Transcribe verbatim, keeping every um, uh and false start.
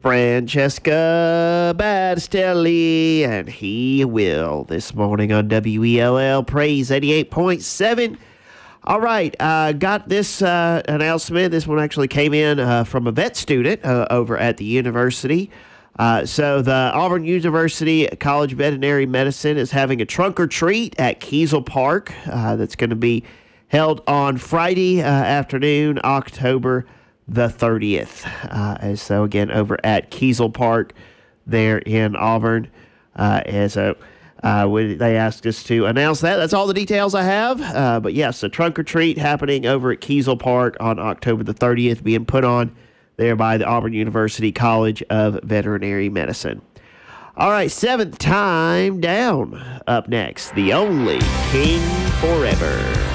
Francesca Battistelli, and he will this morning on W E L L Praise eighty-eight point seven. All right, uh, got this uh, announcement. This one actually came in uh, from a vet student uh, over at the university. Uh, so the Auburn University College of Veterinary Medicine is having a trunk or treat at Kiesel Park uh, that's going to be held on Friday uh, afternoon, October the thirtieth. Uh, and so, again, over at Kiesel Park there in Auburn. Uh, and so uh, we, they asked us to announce that. That's all the details I have. Uh, but, yes, a trunk or treat happening over at Kiesel Park on October the thirtieth, being put on there by the Auburn University College of Veterinary Medicine. All right, seventh time down. Up next, the only King Forever.